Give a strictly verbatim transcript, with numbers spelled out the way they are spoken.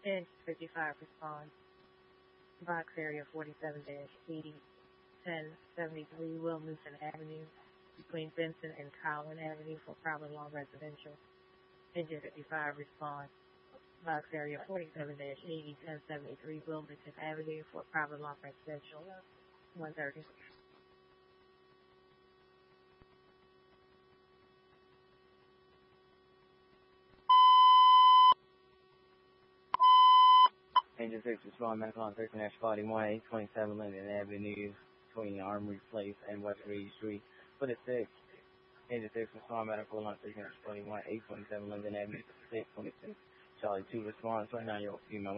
Engine fifty-five responds. Box area forty-seven eighty, ten seventy-three Wilmington Avenue, between Benson and Collin Avenue for Private Law Residential. Engine fifty-five responds. Box area forty-seven eighty, ten seventy-three Wilmington Avenue for Private Law Residential. one thirty. Engine six respond, medical on thirteen dash forty-one, twenty-seven Linden Avenue, between Armory Place and West Reed Street. For the six, Engine six respond, medical on thirteen dash forty-one, eight twenty-seven Linden Avenue, six twenty-six. Charlie two responds, twenty-nine year old female.